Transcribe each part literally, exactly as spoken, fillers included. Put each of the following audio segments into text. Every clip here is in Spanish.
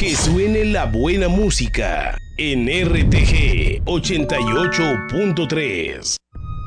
Que suene la buena música en R T G ochenta y ocho punto tres.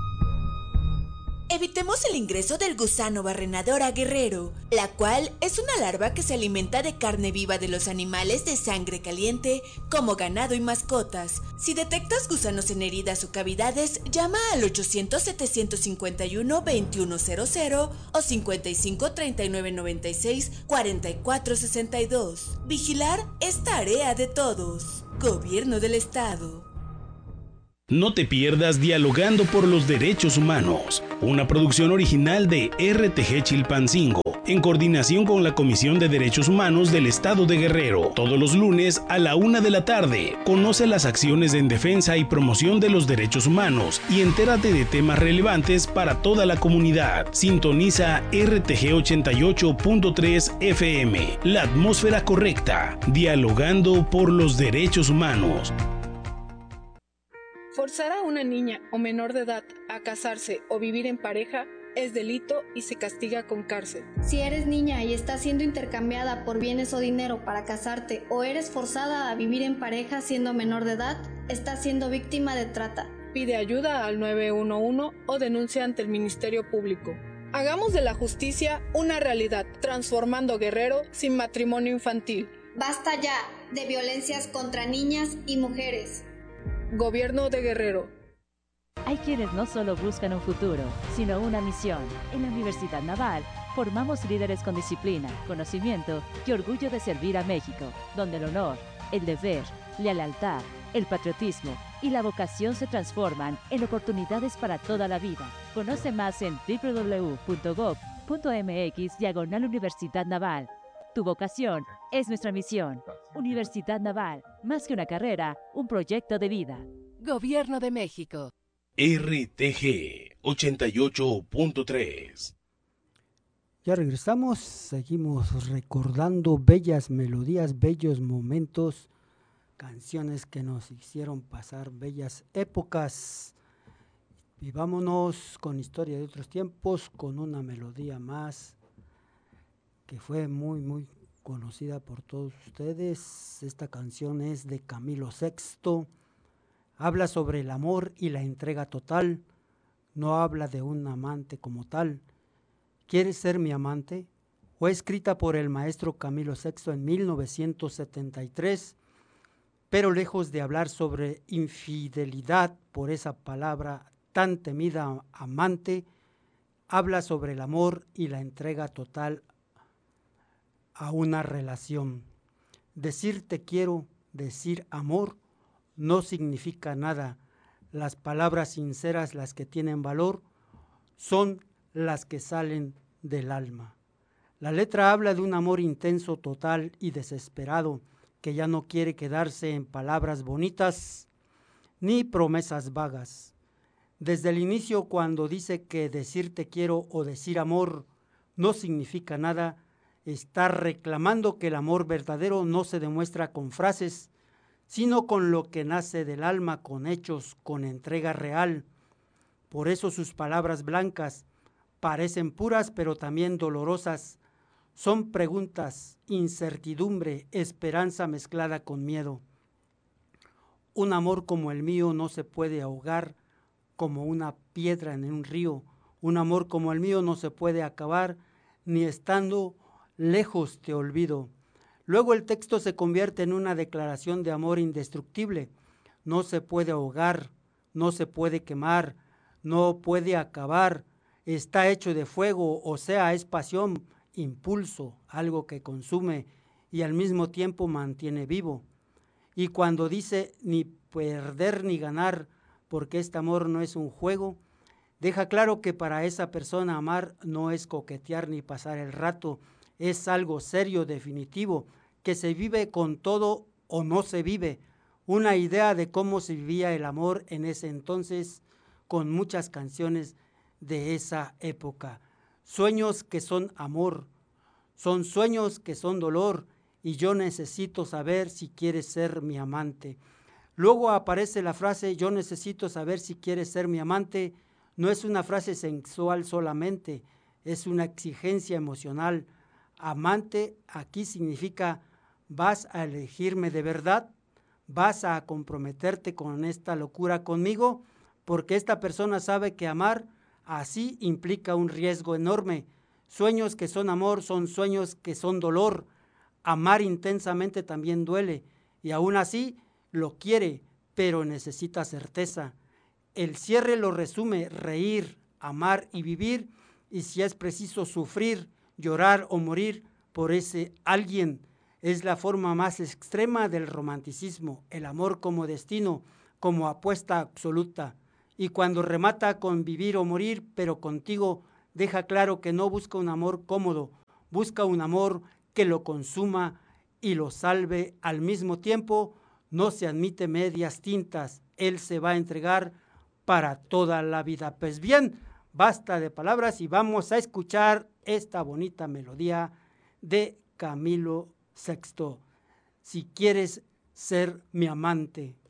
Evitemos el ingreso del gusano barrenador a Guerrero, la cual es una larva que se alimenta de carne viva de los animales de sangre caliente, como ganado y mascotas. Si detectas gusanos en heridas o cavidades, llama al ochocientos, setecientos cincuenta y uno, veintiuno cero cero o cincuenta y cinco, treinta y nueve, noventa y seis, cuarenta y cuatro sesenta y dos. Vigilar es tarea de todos. Gobierno del Estado. No te pierdas Dialogando por los Derechos Humanos, una producción original de R T G Chilpancingo, en coordinación con la Comisión de Derechos Humanos del Estado de Guerrero. Todos los lunes a la una de la tarde. Conoce las acciones en defensa y promoción de los derechos humanos y entérate de temas relevantes para toda la comunidad. Sintoniza R T G ochenta y ocho punto tres F M, la atmósfera correcta, dialogando por los derechos humanos. Forzar a una niña o menor de edad a casarse o vivir en pareja es delito y se castiga con cárcel. Si eres niña y estás siendo intercambiada por bienes o dinero para casarte o eres forzada a vivir en pareja siendo menor de edad, estás siendo víctima de trata. Pide ayuda al nueve uno uno o denuncia ante el Ministerio Público. Hagamos de la justicia una realidad, transformando Guerrero sin matrimonio infantil. Basta ya de violencias contra niñas y mujeres. Gobierno de Guerrero. Hay quienes no solo buscan un futuro, sino una misión. En la Universidad Naval formamos líderes con disciplina, conocimiento y orgullo de servir a México, donde el honor, el deber, la lealtad, el patriotismo y la vocación se transforman en oportunidades para toda la vida. Conoce más en w w w punto gob punto m x diagonal Universidad Naval. Tu vocación es nuestra misión. Universidad Naval, más que una carrera, un proyecto de vida. Gobierno de México. R T G ochenta y ocho punto tres. Ya regresamos, seguimos recordando bellas melodías, bellos momentos, canciones que nos hicieron pasar bellas épocas. Y vámonos con historia de otros tiempos, con una melodía más que fue muy, muy conocida por todos ustedes. Esta canción es de Camilo Sexto. Habla sobre el amor y la entrega total. No habla de un amante como tal. ¿Quieres ser mi amante? Fue escrita por el maestro Camilo Sexto en mil novecientos setenta y tres, pero lejos de hablar sobre infidelidad por esa palabra tan temida amante, habla sobre el amor y la entrega total a una relación. Decir te quiero, decir amor, no significa nada. Las palabras sinceras, las que tienen valor, son las que salen del alma. La letra habla de un amor intenso, total y desesperado, que ya no quiere quedarse en palabras bonitas ni promesas vagas. Desde el inicio, cuando dice que decir te quiero o decir amor no significa nada, está reclamando que el amor verdadero no se demuestra con frases, sino con lo que nace del alma, con hechos, con entrega real. Por eso sus palabras blancas parecen puras, pero también dolorosas. Son preguntas, incertidumbre, esperanza mezclada con miedo. Un amor como el mío no se puede ahogar como una piedra en un río. Un amor como el mío no se puede acabar, ni estando lejos te olvido. Luego el texto se convierte en una declaración de amor indestructible. No se puede ahogar, no se puede quemar, no puede acabar. Está hecho de fuego, o sea, es pasión, impulso, algo que consume y al mismo tiempo mantiene vivo. Y cuando dice ni perder ni ganar, porque este amor no es un juego, deja claro que para esa persona amar no es coquetear ni pasar el rato, es algo serio, definitivo, que se vive con todo o no se vive. Una idea de cómo se vivía el amor en ese entonces, con muchas canciones de esa época. Sueños que son amor, son sueños que son dolor, y yo necesito saber si quieres ser mi amante. Luego aparece la frase, yo necesito saber si quieres ser mi amante. No es una frase sensual solamente, es una exigencia emocional. Amante aquí significa ¿Vas a elegirme de verdad? ¿Vas a comprometerte con esta locura conmigo? Porque esta persona sabe que amar así implica un riesgo enorme. Sueños que son amor son sueños que son dolor. Amar intensamente también duele y aún así lo quiere, pero necesita certeza. El cierre lo resume: reír, amar y vivir, y si es preciso sufrir, llorar o morir por ese alguien. Es la forma más extrema del romanticismo, el amor como destino, como apuesta absoluta. Y cuando remata con vivir o morir, pero contigo, deja claro que no busca un amor cómodo, busca un amor que lo consuma y lo salve al mismo tiempo. No se admite medias tintas, él se va a entregar para toda la vida. Pues bien, basta de palabras y vamos a escuchar esta bonita melodía de Camilo Sexto. Si quieres ser mi amante.